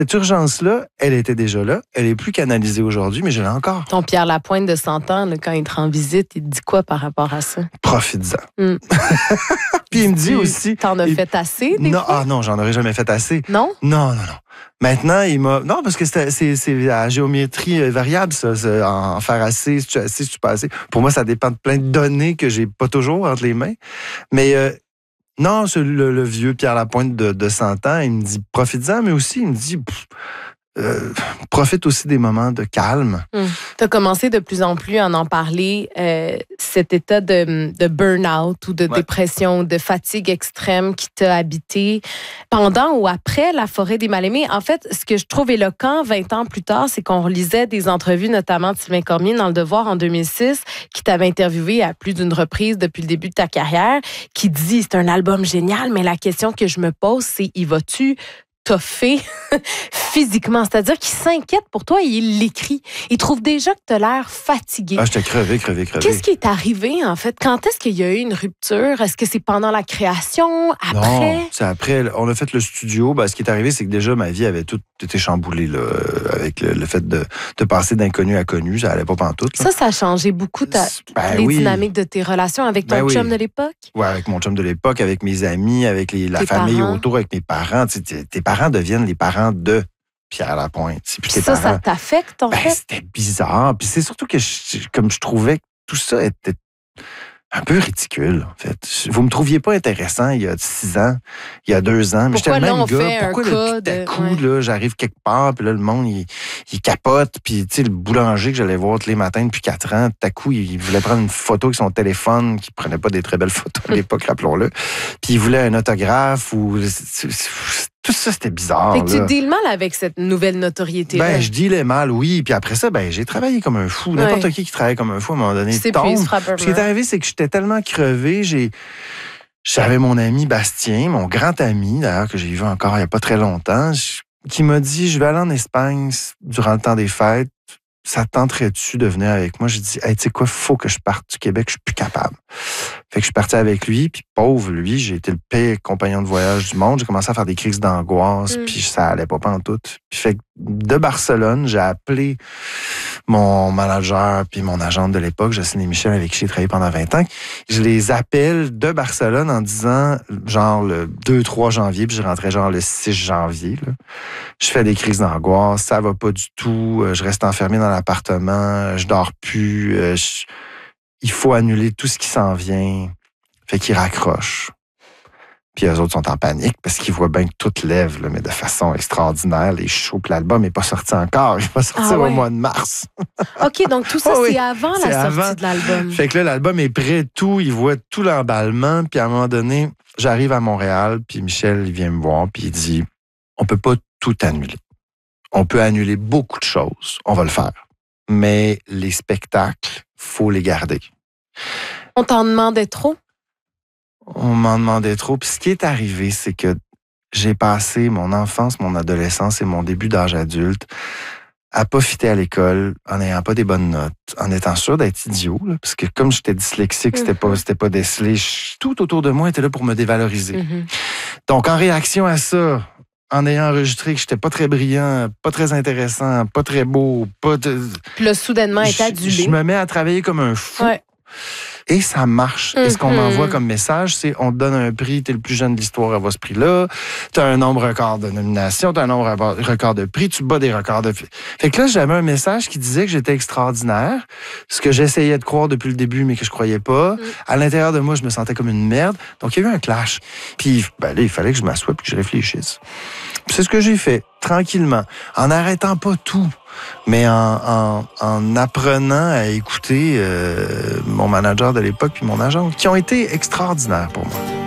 Cette urgence-là, elle était déjà là. Elle est plus canalisée aujourd'hui, mais je l'ai encore. Ton Pierre Lapointe de 100 ans, là, quand il te rend visite, il te dit quoi par rapport à ça? Profites-en. Puis il me dit aussi... T'en as fait assez, des non, fois? non, j'en aurais jamais fait assez. Non? Non. Maintenant, il m'a... Non, parce que c'est à géométrie variable, ça. En faire assez, si tu as assez, si tu pas assez. Pour moi, ça dépend de plein de données que j'ai pas toujours entre les mains. Mais non, le vieux Pierre Lapointe de 100 ans, il me dit « Profites-en », mais aussi, il me dit profite aussi des moments de calme. Tu as commencé de plus en plus à en parler, cet état de burn-out ou de dépression, de fatigue extrême qui t'a habité pendant ou après la forêt des mal-aimés. En fait, ce que je trouve éloquent 20 ans plus tard, c'est qu'on relisait des entrevues, notamment de Sylvain Cormier dans Le Devoir en 2006, qui t'avait interviewé à plus d'une reprise depuis le début de ta carrière, qui dit « C'est un album génial, mais la question que je me pose, c'est y vas-tu toffer physiquement? » C'est-à-dire qu'il s'inquiète pour toi et il l'écrit. Il trouve déjà que tu as l'air fatigué. Ah, j'étais crevé. Qu'est-ce qui est arrivé, en fait? Quand est-ce qu'il y a eu une rupture? Est-ce que c'est pendant la création? Après? Non, c'est après. On a fait le studio. Ce qui est arrivé, c'est que déjà, ma vie avait tout été chamboulée là, avec le fait de passer d'inconnu à connu. Ça allait pas pantoute. Ça a changé beaucoup les dynamiques de tes relations avec ton chum de l'époque? Oui, avec mon chum de l'époque, avec mes amis, avec la famille parents autour, avec mes parents. Tes parents deviennent les parents de Pierre Lapointe. Puis ça t'affecte, en fait? C'était bizarre. Puis c'est surtout que comme je trouvais que tout ça était un peu ridicule, en fait. Vous me trouviez pas intéressant il y a 6 ans, il y a 2 ans. Mais pourquoi j'étais le là, même on fait gars. Pourquoi là, tout à coup, là, j'arrive quelque part, puis là, le monde, il capote. Puis, tu sais, le boulanger que j'allais voir tous les matins depuis 4 ans, tout à coup, il voulait prendre une photo avec son téléphone, qui prenait pas des très belles photos à l'époque, rappelons-le. Puis, il voulait un autographe ou... Tout ça, c'était bizarre. Fait que tu deals mal avec cette nouvelle notoriété-là. Je dealais mal, oui. Puis après ça, j'ai travaillé comme un fou. N'importe qui travaille comme un fou, à un moment donné, tombe. Ce qui est arrivé, c'est que j'étais tellement crevé. J'avais mon ami Bastien, mon grand ami, d'ailleurs, que j'ai vu encore il n'y a pas très longtemps, qui m'a dit, je vais aller en Espagne durant le temps des fêtes. Ça te tenterait-tu de venir avec moi? J'ai dit, hey, tu sais quoi, faut que je parte du Québec, je suis plus capable. Fait que je suis parti avec lui, puis pauvre lui, j'ai été le pire compagnon de voyage du monde. J'ai commencé à faire des crises d'angoisse, puis ça allait pas pantoute. Puis fait que de Barcelone, j'ai appelé mon manager puis mon agente de l'époque, Jocelyne et Michel, avec qui j'ai travaillé pendant 20 ans. Je les appelle de Barcelone en disant, genre le 2-3 janvier, puis je rentrais genre le 6 janvier. Là. Je fais des crises d'angoisse, ça va pas du tout, je reste enfermé dans l'appartement, je dors plus, il faut annuler tout ce qui s'en vient. Fait qu'ils raccrochent. Puis eux autres sont en panique parce qu'ils voient bien que tout lève, là, mais de façon extraordinaire. Les shows, puis l'album n'est pas sorti encore. Il va sortir au mois de mars. OK, donc tout ça, c'est avant la sortie de l'album. Fait que là, l'album est prêt, tout. Ils voient tout l'emballement. Puis à un moment donné, j'arrive à Montréal, puis Michel, il vient me voir, puis il dit, on peut pas tout annuler. On peut annuler beaucoup de choses. On va le faire. Mais les spectacles, faut les garder. On t'en demandait trop? On m'en demandait trop. Puis ce qui est arrivé, c'est que j'ai passé mon enfance, mon adolescence et mon début d'âge adulte à pas fitter à l'école, en n'ayant pas des bonnes notes, en étant sûr d'être idiot, là, parce que comme j'étais dyslexique, c'était pas décelé, tout autour de moi était là pour me dévaloriser. Donc, en réaction à ça, en ayant enregistré que j'étais pas très brillant, pas très intéressant, pas très beau, Puis là, soudainement, est adulé. Je me mets à travailler comme un fou. Ouais. Et ça marche. Et ce qu'on m'envoie comme message, c'est on te donne un prix, t'es le plus jeune de l'histoire à avoir ce prix-là, t'as un nombre record de nominations, t'as un nombre record de prix, tu bats des records de... Fait que là, j'avais un message qui disait que j'étais extraordinaire, ce que j'essayais de croire depuis le début, mais que je croyais pas. À l'intérieur de moi, je me sentais comme une merde. Donc, il y a eu un clash. Puis, là, il fallait que je m'assoie et que je réfléchisse. Puis c'est ce que j'ai fait, tranquillement, en n'arrêtant pas tout. Mais en apprenant à écouter mon manager de l'époque puis mon agent, qui ont été extraordinaires pour moi.